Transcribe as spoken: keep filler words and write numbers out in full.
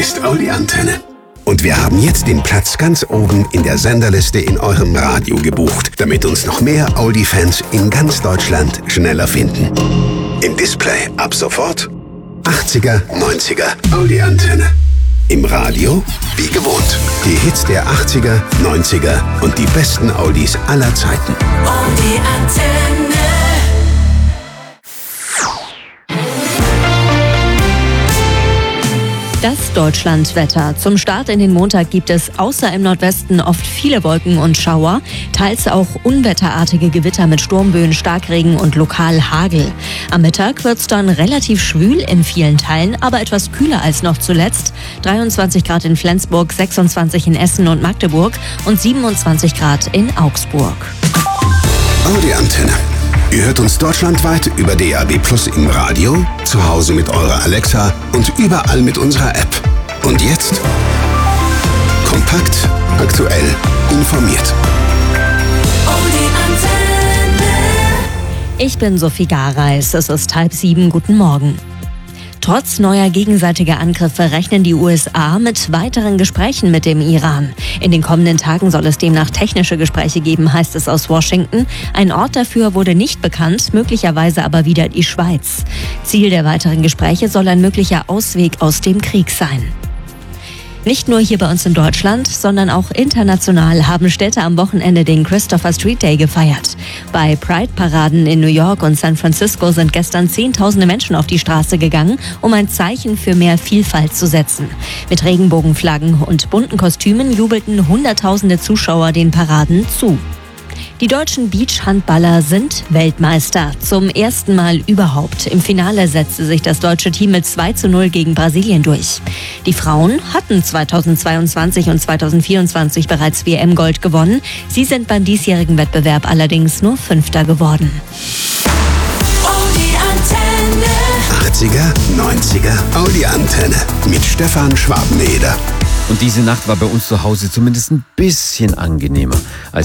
ist Audi Antenne. Und wir haben jetzt den Platz ganz oben in der Senderliste in eurem Radio gebucht, damit uns noch mehr Audi-Fans in ganz Deutschland schneller finden. Im Display ab sofort achtziger, neunziger Audi Antenne. Im Radio wie gewohnt. Die Hits der achtziger, neunziger und die besten Audis aller Zeiten. Audi Antenne. Das Deutschlandwetter. Zum Start in den Montag gibt es außer im Nordwesten oft viele Wolken und Schauer, teils auch unwetterartige Gewitter mit Sturmböen, Starkregen und lokal Hagel. Am Mittag wird es dann relativ schwül in vielen Teilen, aber etwas kühler als noch zuletzt. dreiundzwanzig Grad in Flensburg, sechsundzwanzig in Essen und Magdeburg und siebenundzwanzig Grad in Augsburg. Audi Antenne. Ihr hört uns deutschlandweit über D A B Plus im Radio, zu Hause mit eurer Alexa und überall mit unserer App. Und jetzt kompakt, aktuell, informiert. Audi Antenne. Ich bin Sophie Gareis, es ist halb sieben, guten Morgen. Trotz neuer gegenseitiger Angriffe rechnen die U S A mit weiteren Gesprächen mit dem Iran. In den kommenden Tagen soll es demnach technische Gespräche geben, heißt es aus Washington. Ein Ort dafür wurde nicht bekannt, möglicherweise aber wieder die Schweiz. Ziel der weiteren Gespräche soll ein möglicher Ausweg aus dem Krieg sein. Nicht nur hier bei uns in Deutschland, sondern auch international haben Städte am Wochenende den Christopher Street Day gefeiert. Bei Pride-Paraden in New York und San Francisco sind gestern Zehntausende Menschen auf die Straße gegangen, um ein Zeichen für mehr Vielfalt zu setzen. Mit Regenbogenflaggen und bunten Kostümen jubelten Hunderttausende Zuschauer den Paraden zu. Die deutschen Beachhandballer sind Weltmeister. Zum ersten Mal überhaupt. Im Finale setzte sich das deutsche Team mit zwei zu null gegen Brasilien durch. Die Frauen hatten zweitausendzweiundzwanzig und zweitausendvierundzwanzig bereits W M-Gold gewonnen. Sie sind beim diesjährigen Wettbewerb allerdings nur Fünfter geworden. Audi Antenne. achtziger, neunziger Audi Antenne mit Stefan Schwabeneder. Und diese Nacht war bei uns zu Hause zumindest ein bisschen angenehmer als